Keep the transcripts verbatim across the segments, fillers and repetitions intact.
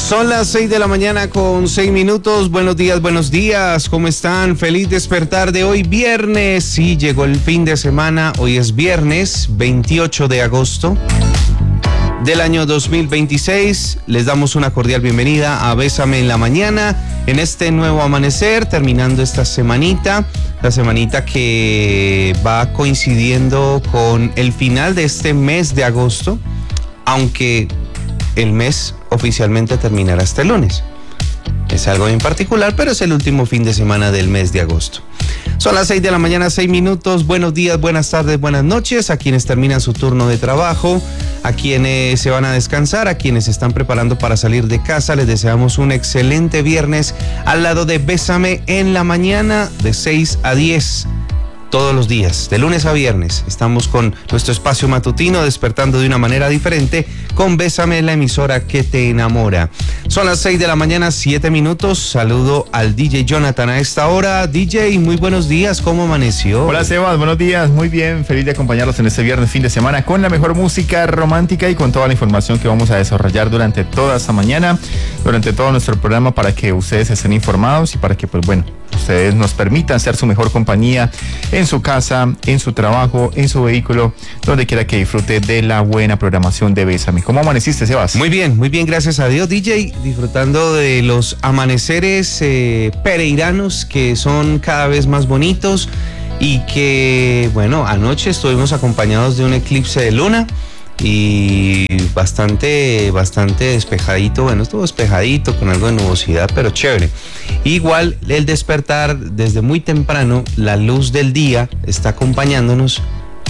Son las seis de la mañana con seis minutos. Buenos días, buenos días. ¿Cómo están? Feliz despertar de hoy viernes. Sí, llegó el fin de semana. Hoy es viernes veintiocho de agosto del año dos mil veintiséis. Les damos una cordial bienvenida a Bésame en la Mañana en este nuevo amanecer, terminando esta semanita, la semanita que va coincidiendo con el final de este mes de agosto, aunque el mes oficialmente terminará este lunes. Es algo en particular, pero es el último fin de semana del mes de agosto. Son las seis de la mañana, seis minutos. Buenos días, buenas tardes, buenas noches a quienes terminan su turno de trabajo, a quienes se van a descansar, a quienes se están preparando para salir de casa. Les deseamos un excelente viernes al lado de Bésame en la Mañana de seis a diez. Todos los días, de lunes a viernes, estamos con nuestro espacio matutino despertando de una manera diferente con Bésame, la emisora que te enamora. Son las seis de la mañana, siete minutos. Saludo al D J Jonathan a esta hora. D J, muy buenos días, ¿cómo amaneció? Hola Sebas, buenos días, muy bien, feliz de acompañarlos en este viernes fin de semana con la mejor música romántica y con toda la información que vamos a desarrollar durante toda esta mañana, durante todo nuestro programa, para que ustedes estén informados y para que, pues bueno, ustedes nos permitan ser su mejor compañía en su casa, en su trabajo, en su vehículo, donde quiera que disfrute de la buena programación de Bésame. ¿Cómo amaneciste, Sebas? Muy bien, muy bien, gracias a Dios, D J, disfrutando de los amaneceres eh, pereiranos que son cada vez más bonitos y que, bueno, anoche estuvimos acompañados de un eclipse de luna y bastante, bastante despejadito. Bueno, estuvo despejadito con algo de nubosidad, pero chévere. Igual el despertar desde muy temprano, la luz del día está acompañándonos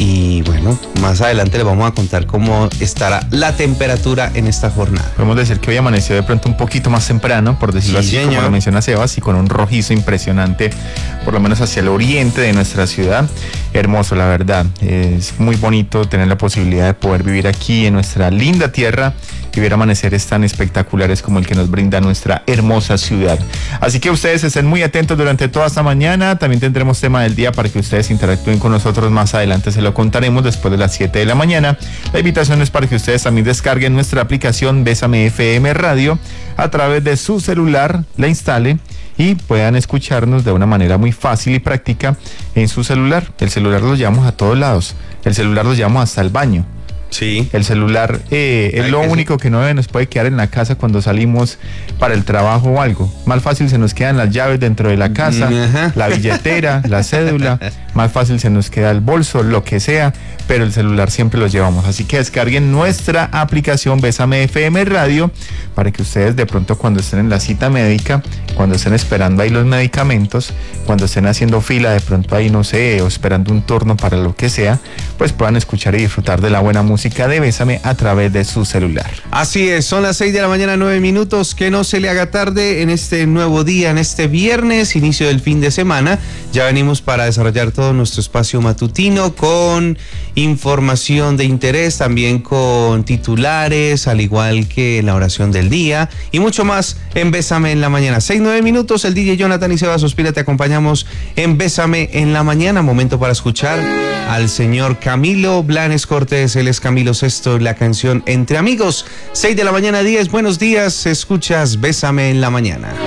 y bueno, más adelante les vamos a contar cómo estará la temperatura en esta jornada. Podemos decir que hoy amaneció de pronto un poquito más temprano, por decirlo sí, así, señor, como lo menciona Sebas, y con un rojizo impresionante, por lo menos hacia el oriente de nuestra ciudad. Hermoso, la verdad. Es muy bonito tener la posibilidad de poder vivir aquí en nuestra linda tierra y ver amaneceres tan espectaculares como el que nos brinda nuestra hermosa ciudad. Así que ustedes estén muy atentos durante toda esta mañana. También tendremos tema del día para que ustedes interactúen con nosotros más adelante. Se lo contaremos después de las siete de la mañana. La invitación es para que ustedes también descarguen nuestra aplicación Bésame F M Radio a través de su celular, la instale y puedan escucharnos de una manera muy fácil y práctica en su celular. El celular lo llevamos a todos lados. El celular lo llevamos hasta el baño. Sí. El celular eh, es lo único que no nos puede quedar en la casa cuando salimos para el trabajo o algo. Más fácil se nos quedan las llaves dentro de la casa, ajá, la billetera, la cédula, más fácil se nos queda el bolso, lo que sea, pero el celular siempre lo llevamos. Así que descarguen nuestra aplicación Bésame F M Radio para que ustedes de pronto cuando estén en la cita médica, cuando estén esperando ahí los medicamentos, cuando estén haciendo fila de pronto ahí, no sé, o esperando un turno para lo que sea, pues puedan escuchar y disfrutar de la buena música música de Bésame a través de su celular. Así es, son las seis de la mañana, nueve minutos. Que no se le haga tarde en este nuevo día, en este viernes, inicio del fin de semana. Ya venimos para desarrollar todo nuestro espacio matutino con información de interés, también con titulares, al igual que la oración del día y mucho más en Bésame en la Mañana. Seis, nueve minutos, el D J Jonathan y Sebas Ospina te acompañamos en Bésame en la Mañana. Momento para escuchar al señor Camilo Blanes Cortés. Él es Camilo Sesto, la canción Entre Amigos. Seis de la mañana, diez, buenos días, escuchas Bésame en la Mañana.